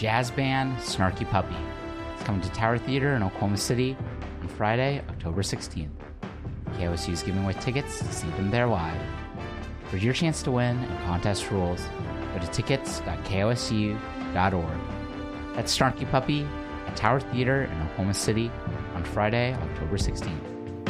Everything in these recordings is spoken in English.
jazz band Snarky Puppy. It's coming to Tower Theater in Oklahoma City on Friday, October 16th. KOSU is giving away tickets to see them there live. For your chance to win and contest rules, go to tickets.kosu.org. That's Snarky Puppy at Tower Theater in Oklahoma City on Friday, October 16th.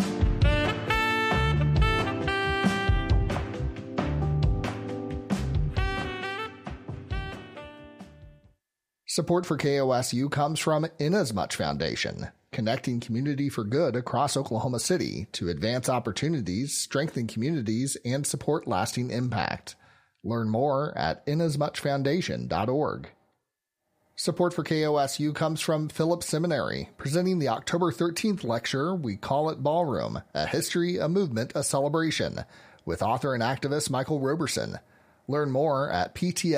Support for KOSU comes from Inasmuch Foundation, connecting community for good across Oklahoma City to advance opportunities, strengthen communities, and support lasting impact. Learn more at inasmuchfoundation.org. Support for KOSU comes from Phillips Seminary, presenting the October 13th lecture, We Call It Ballroom, A History, a Movement, a Celebration, with author and activist Michael Roberson. Learn more at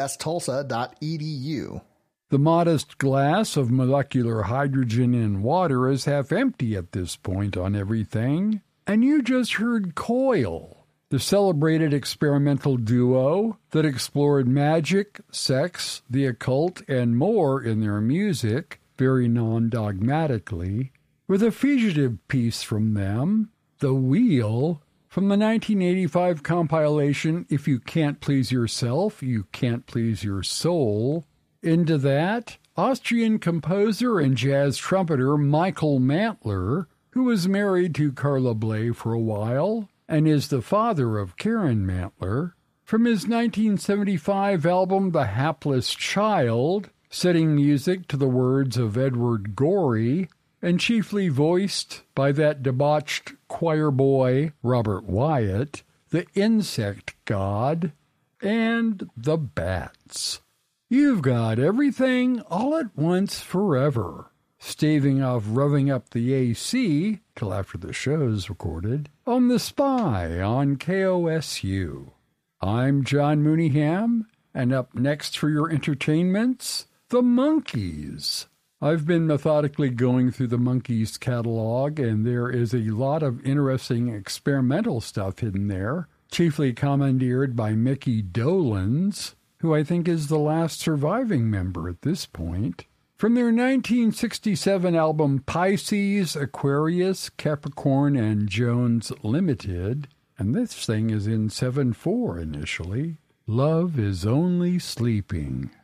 ptstulsa.edu. The modest glass of molecular hydrogen in water is half empty at this point on everything. And you just heard Coil, the celebrated experimental duo that explored magic, sex, the occult, and more in their music, very non-dogmatically, with a fugitive piece from them, The Wheel, from the 1985 compilation If You Can't Please Yourself, You Can't Please Your Soul. Into that, Austrian composer and jazz trumpeter Michael Mantler, who was married to Carla Bley for a while and is the father of Karen Mantler, from his 1975 album The Hapless Child, setting music to the words of Edward Gorey, and chiefly voiced by that debauched choir boy Robert Wyatt, the insect god, and the bats. You've got everything all at once forever, staving off revving up the AC till after the show's recorded, on The Spy on KOSU. I'm John Mooneyham, and up next for your entertainments, The Monkees. I've been methodically going through the Monkees catalog, and there is a lot of interesting experimental stuff hidden there, chiefly commandeered by Mickey Dolenz, who I think is the last surviving member at this point. From their 1967 album Pisces, Aquarius, Capricorn, and Jones Limited, and this thing is in 7/4 initially, Love is Only Sleeping.